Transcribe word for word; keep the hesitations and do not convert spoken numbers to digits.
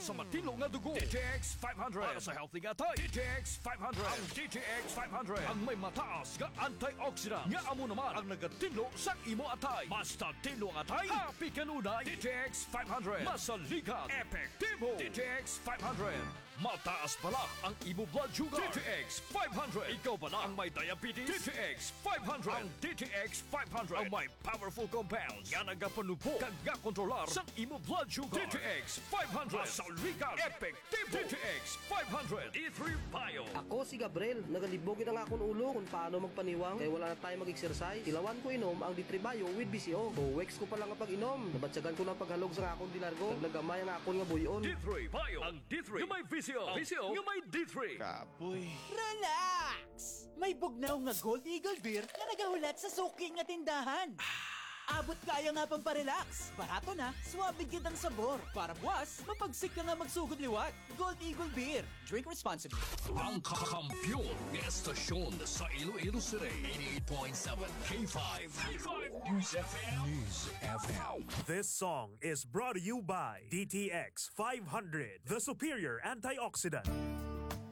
sa matino nga dugo. D T X five hundred. Para sa healthy nga tay. D T X five hundred. Ang D T X five hundred. Ang may mataas nga antioxidant. Nga amo naman ang nagatinlo sa imo atay. Basta tinlo ang atay. Happy kanunay. D T X five hundred. Masaligan. Epektibo. D T X five hundred. Mataas pala ang imo blood sugar. D T X five hundred. Ikaw ba na ang may diabetes? D T X five hundred. Ang D T X five hundred ang may powerful compounds nga nagapanubo kag nga kontrolar sa imo blood sugar. D T X five hundred. Masaligan. Epektibo. D T X five hundred. E three Bio. Ako si Gabriel, nagalibogin ang akong ulo kung paano magpaniwang kaya wala na tayo mag-exercise. Tilawan ko inom ang D three Bio with B C O. O weeks ko pa lang ang pag-inom. Nabatsagan ko ng paghalog sa akong dilargo. Naglagamay ang akong nga buyon. D three Bio. Ang D three nga may V C O. V C O nga may D three. Kapoy. Relax! May bugnaw nga Gold Eagle Beer na nagahulat sa suki nga tindahan. Abot kaya nga pang parelax. Barato na, suwabig kitang sabor. Para buwas, mapagsik ka nga magsugod liwat. Gold Eagle Beer. Drink responsibly. Ang kakampiyon ng estasyon sa Iloilo City. eighty-eight point seven K five. K five News F M. News F M. This song is brought to you by D T X five hundred, the superior antioxidant.